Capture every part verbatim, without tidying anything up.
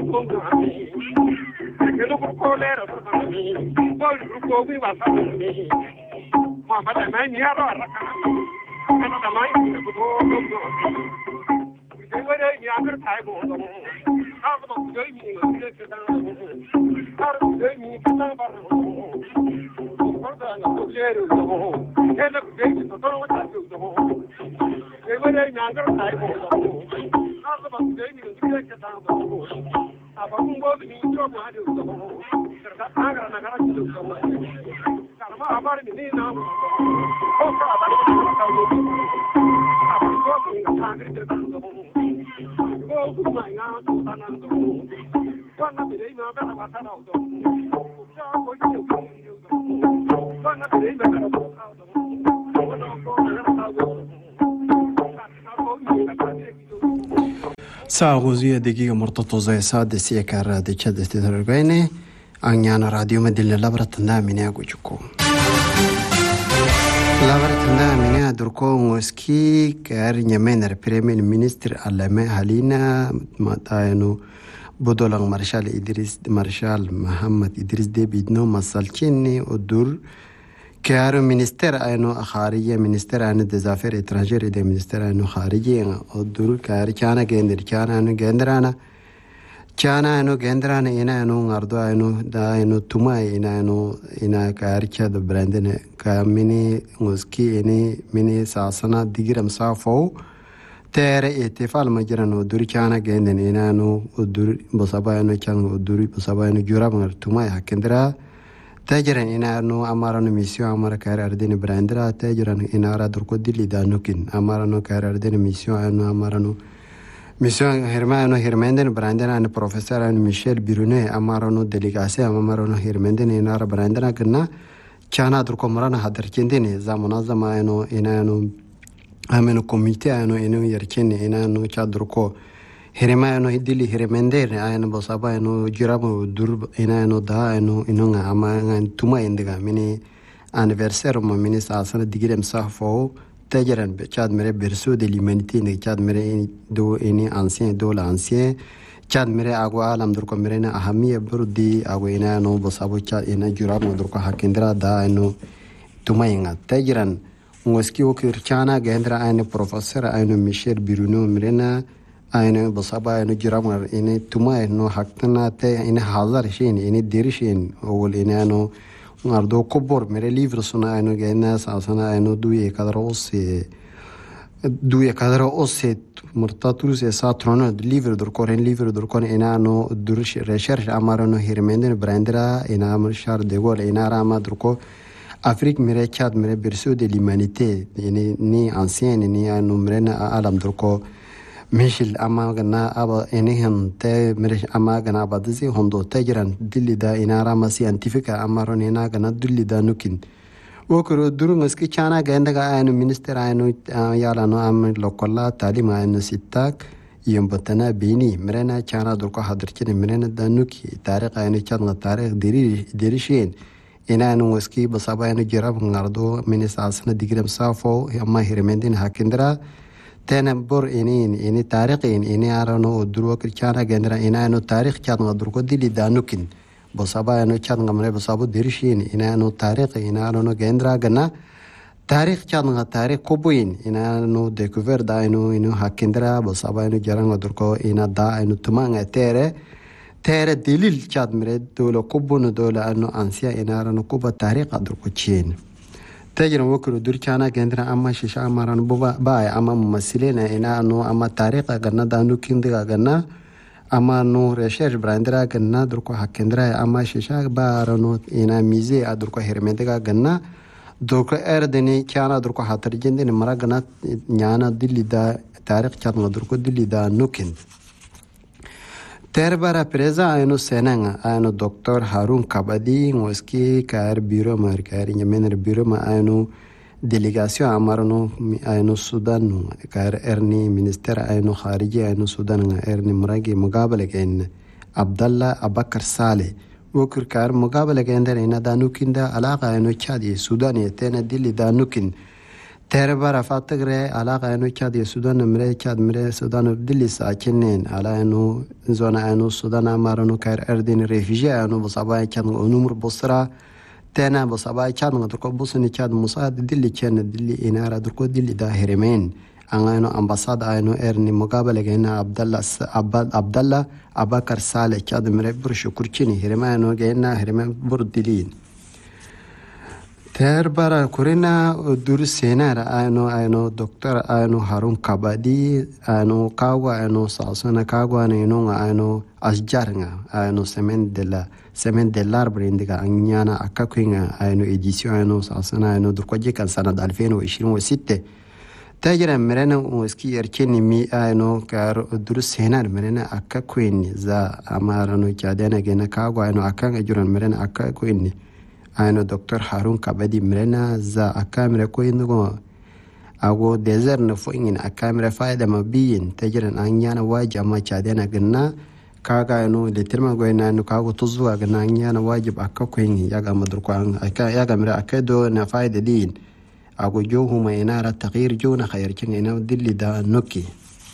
pongo a mí. Que no colero por mí. Voy grupo viva para mí. Mamá de mí ya lo arranca. Ana de mí me pongo. Que voy a ir a ver traigo. Ah, no, yo y mi no sé qué tal. Ah, yo y mi qué tal para. Porta no quiero. Que no que todo lo que hago. Que voy a ir a ver traigo. Ah, no, yo y mi no sé qué tal. Apa un go ni tro ma de so serta agra na gara ki so ma karma amar ni ni na o ka ba ni ka lo apa go ni ka ngri de so go ku ma nga to ta na so ko na bi dei ma ba na ba ta na so ja ko ni ko ko na bi dei ma ba na so ko na ko na ta go ساغوزية دقيقة مرتطو زي سادة سيكا رادي تشاد استدرقيني أنيانا راديو مدل لبرة نامني أقو جوكو لبرة نامني أدركو موسكي كار نيمينر بريمين مينستر ألمي هالينا ماتاينو بودولان مارشال إدريس مارشال محمد إدريس دي بيدنو مسالكيني ودور كارو مينستر أينو خارجية مينستر أينو دزافير إترانجير دي مينستر أينو خارجية ودور كار كانا جندر كانا أينو جندرانا كانا أينو جندرانا إنا أينو غردو أينو دا أينو توماي إنا أينو إنا كار كاد براندن كاميني موسكي إني ميني ساسنا ديجر مسافو تير اتفال مجرن ودور كانا جندن إنا أينو ودور بصابا أينو كان ودور بصابا أينو جورا مغر توماي هكندرا تاجرن إنا أنو أمارانو ميسيو أمارا كار أردين براندرا تاجرن إنا أرا دركو ديلي دانوكين أمارانو كار أردين ميسيو أنو أمارانو ميسيو هرمانو هرماندن براندرا أنو بروفيسور أنو ميشيل بيروني أمارانو ديليغاسي أمارانو هرماندن إنا أرا براندرا كنا كانا دركو مرانا هدركيندين زامنازم أنو إنا أنو أمنو كوميتي أنو إنو يركين إنا أنو كا دركو هرما انو هدلي هرمندر اينو بصابا انو جرامو درب انا انو دا انو انو اما توما اندغا مني انيفرسير مو مني ساسن ديغرم صافو تجرن بچاد مري برسو دي ليمانيتي ني چاد مري دو اني انسين دو لانسين چاد مري اغو عالم دركو مرينا اهميه بردي اغو انا انو بصابو چاد انا جرامو دركو حكندرا دا انو توما ينغا تجرن موسكي وكرچانا گندرا انو بروفيسور انو ميشيل بيرونو مرينا أنا بصابة أنا جرامر إني توما إنه حقنا تا إني حاضر شين إني دير شين أول إني أنا نردو كبر مري ليفر سنا إنه جينا ساسنا إنه دوية كذا أوسي دوية كذا أوسي مرتطروس ساترونه ليفر دركورين ليفر دركون إني أنا درش ريشرش أمارنو هيرمندن براندرا إني أمر شار ديقول إني راما دركو أفريق مري كاد مري برسو دي ليمانيتي إني ني أنسين إني أنا مرينا عالم دركو ميشل أما غنا أبا إنهم تا مرش أما غنا بدزي هندو تجران دللي دا إنا راما سيانتيفيكا أما رونينا غنا دللي دا نوكين وكرو درو مسكي كانا غندغا أينو مينستر أينو يالانو أم لوكولا تعليم أينو ستاك يومبتنا بيني مرينا كانا دركو حضركين مرينا دا نوكي تاريخ أينو كان تاريخ ديري ديريشين إنا أنو مسكي بصابا أينو جراب ناردو مينيس عاصنا ديجرم صافو أما هيرمندين هاكندرا تنبور إنين إني تاريخ إن إني أرانو دروك كانا جندرا إنا أنو تاريخ كان دركو ديلي دانوكين بصابا أنو كان غمري بصابو ديرشين إنا أنو تاريخ إنا أرانو جندرا جنا تاريخ كان تاريخ كوبوين إنا أنو ديكوفر دا إنو إنو هاكندرا بصابا أنو جرانو دركو إنا دا إنو تمان تيري تيري دليل كاد مريد دولو كوبونو دولو أنو أنسيا إنا أرانو كوبا تاريخ دركو تشين تجربة وكرو دور كانا جندرا أما شيشا أماران بوبا باي أما ممثلين إنا أنو أما تاريخ جنا دانو كيندغا جنا أما نو ريشيرش براندرا جنا دركو حكندرا أما شيشا بارانو إنا ميزي أدركو هيرمندغا جنا دركو أردني كانا دركو حتر جندين مرا جنا نيانا دللي دا تاريخ كانا دركو دللي دا نوكين تربارا بريزا أينو سنة أينو دكتور هارون كابادي موسكي كار بيرو ماركاري يمنر بيرو ما أينو ديليغاسيون أمارنو أينو السودان كار إرني مينستر أينو خارجي أينو السودان إرني مراجي مقابلة كأن عبد الله أبكر صالح وكر كار مقابلة كأن در إنا دانوكين دا علاقة أينو تشادي السودان يتنا ديلي دانوكين تربرا فاتغري علاقة إنه كاد السودان مري كاد مري السودان دلي ساكنين على إنه زونا إنه السودان أمارنو كير أردين ريفيجي إنه بصباي كان نمر بصرة تنا بصباي كان دركو بوسني كاد مساعد دلي كان دلي إنارة دركو دلي داهرمين أنا إنه أمباساد إنه إرني مقابلة جينا عبد الله عبد عبد الله أبكر صالح كاد مري برشو كرتشني هرمان إنه جينا هرمان بردلين تربرا كورينا دور سينار أنو أنو دكتور أنو هارون كابادي أنو كاوا أنو ساسونا كاوا أنو أنو أشجارنا أنو سمن دلا سمن دلار بريندكا أنيانا أكاكوينا أنو إديسيو أنو ساسونا أنو دركوجي كان سنة ألفين وعشرين وستة تاجر مرنا وسكي يركني مي أنو كار دور سينار مرنا أكاكويني زا أمارنو كادنا جنا كاوا أنو أكان أجران مرنا أكاكويني أنا دكتور هارون كابدي مرنا زا أكامرة كوينو أو ديزر نفوين أكامرة فايدة ما بين تجرن أنيانا واجب ما شادنا جنا كاغا إنه لترما قوينا إنه كاغو تزوا جنا أنيانا واجب أكا كوين ياغا مدركوان أكا ياغا مرا أكادو نفايدة دين أو جو هما إنارة تغيير جونا خير كن إنه دلي دا نوكي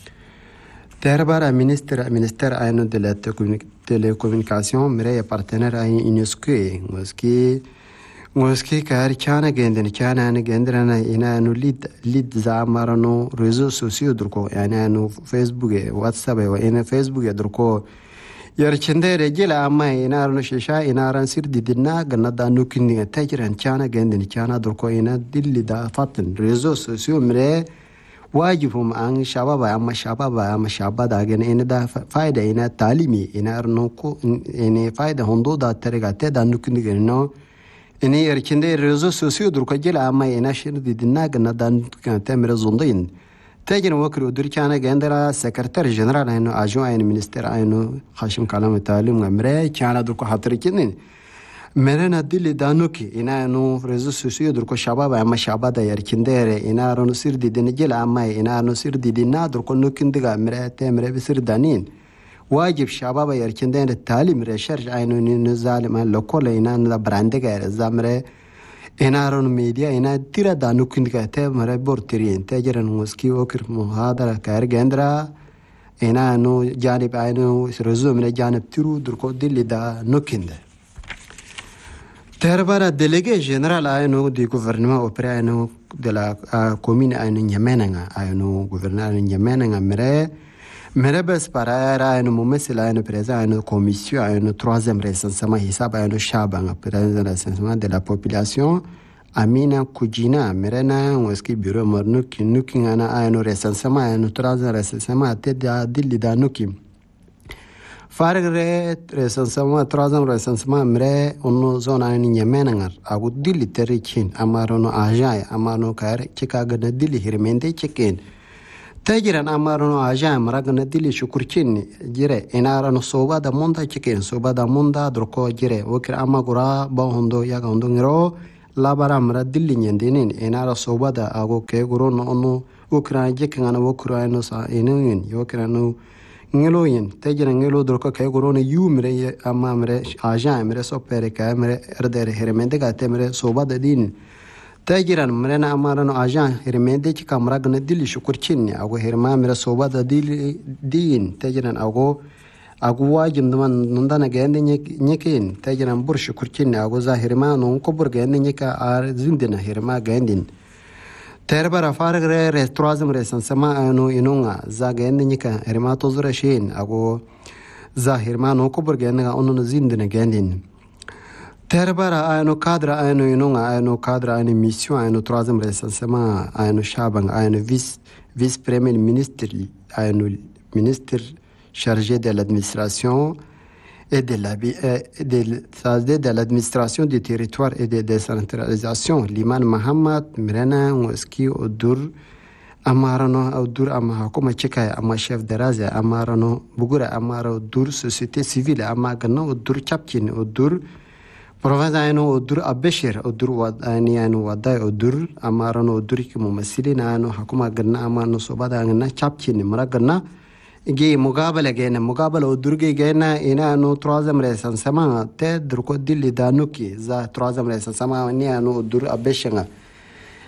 تربارا ministère ministère ayno de la télécommunication mire partenaire ay UNESCO moski moski kar chana genden chana ne gendrana ina no lead lead zamarano réseaux sociaux durko yani no Facebook WhatsApp wa ina Facebook durko yarchende regila amma ina no shisha ina ran sir didina ganna da nukinni tajran chana genden chana durko ina dilli da fatin réseaux sociaux mire واجبهم عن شباب أما شباب أما شباب داعين إن ده فايدة إن تعليمي إن أرنوكو إن فايدة هندو ده ترجع تدا نكني إنه إن يركندي رزق سوسيو درك جل أما إن شر دينا جنا ده كان تمر زندين تاجن وكر ودر كان جندرا سكرتير جنرال إنه أجوا إن منستر إنه خاشم كلام التعليم أمريكا كان درك حتركنين مرنا دل دانوكي إنا إنه رزق سوسيو دركو شباب أما شباب دا يركندير إنا رنو سير دي دنجل أما إنا رنو سير دي دينا دركو نوكندغا مرا تمر بسير دانين واجب شباب يركندير التعليم ريسيرش عينو نزال ما لوكول إنا ندا براندغا زامره إنا رنو ميديا إنا تيرا دانوكندغا تمر بورترين تاجرن موسكي وكر محاضرة كارغندرا إنا إنه جانب عينو رزق من جانب تيرو دركو دل دا نوكند Terbara délégué général ayno du gouvernement auprès ayno de la commune ayno Nyamenanga ayno gouverneur Nyamenanga mere mere bes para ayno mumesila ayno président ayno commission ayno troisième recensement hisab ayno shabanga président recensement de la population Amina Kujina merena weski bureau mornu kinuki ana ayno recensement ayno troisième recensement teda dilli da nuki fargre recensement troisième recensement mre onno zona ni Nyamenanga agu dilli terikin amarono ajay amano kare chikaga na dilli hirmende chikin tajiran amarono ajay maragna dilli shukurchin jire inarano soba da monda chikin soba da monda droko jire wokir amagura ba hondo yaga hondo ngiro labara mra dilli nyendinin inara soba da agu ke guro no onno wokra jekanga wokra no sa inin yokra no ngeloyin tejira ngelo droka kay gorone yumre amamre ajan mre sopere kamre erdere hermende ga temre soba da din tejiran mrena amarano ajan hermende ki kamra gna dili shukurchinni ago herma mre soba da dili din tejiran ago ago wajin man nundana gende nyekin tejiran bur shukurchinni ago za herma non ko bur gende nyeka ar zindina herma gendin Terbara fargre re troisième recensement ayno inunga za gende nika herma tozura shin ago za herma no ko burgene ga onno zindine gendin Terbara ayno cadre ayno inunga ayno cadre ayno mission ayno troisième recensement ayno shabang ayno vice vice premier ministre ayno ministre chargé de l'administration et de la de, de l'administration du territoire et de décentralisation Liman Mohamed Mirana Weski Odur Amarano Odur ama hukuma cheka ama chef de raza Amarano Bugura Amaro Odur société civile ama gana Odur chapkin Odur province ayno Odur Abeshir Odur wadani ayno wadai Odur Amarano Odur ki mumassilina ayno hukuma gana amano sobada gana chapkin maragana جي مقابلة جينا مقابلة ودرجة جينا إنا إنه ترازم رئيسان سما تدركو دللي دانوكي زا ترازم رئيسان سما إني إنه در أبشنا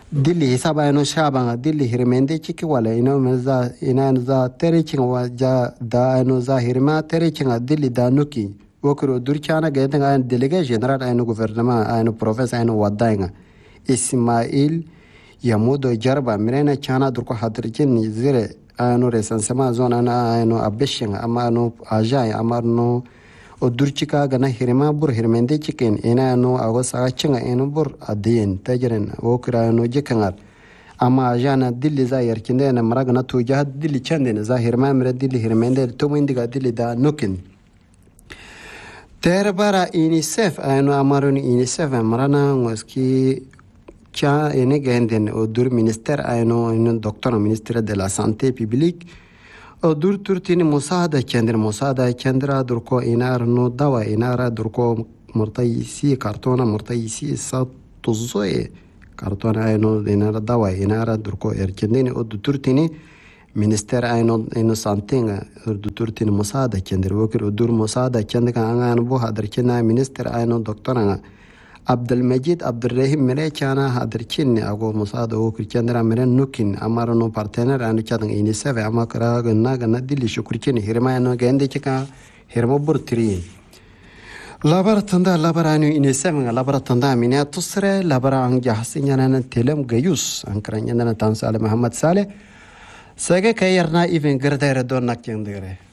dilli hisaba eno shabanga dilli hirmende chiki wala ino meza ina za tereking wa ja da eno za hirma tereking dilli da nuki wokro durchana ga tanga delegate general eno gouvernement eno province eno wadainga Ismail Yamudo Jarba mirena chana durko hadirjin zire eno recensement zone eno abeshinga amano aja amano o durchika gana hirma bur hirmende chicken ina no ago saga chinga eno bur adien tajren wokra no jekangar ama jana dilli za yarkinde na maragana to jahad dilli chande za hirma mire dilli hirmende to mindiga dilli da nukin terbara unicef eno amaruni unicef marana ngoski cha ene genden o dur ministère eno eno docteur ministère de la santé publique dur turtini musada kendra musada kendra durko inar no dawa inara durko murtayisi kartona murtayisi sa tuzoe kartona ayno inara dawa inara durko erkendini o turtini minister ayno eno santinga dur turtini musada kendra wokir dur musada kendra angan bo hadar kena minister ayno doktoranga Abdul Majid Abdul Rahim mere chana hadirchin ago musada wokir kendra mere nukin amarno partenaire anu chadang ini seve amakara gna gna dilli shukurchin hirma anu gende chika hirma burtri labar tanda labar anu ini seve labar tanda minia tusre labar ang jahsinya nan telem gayus angkranya nan tan Saleh Muhammad Saleh sege kayarna even gerdere don nak yang dere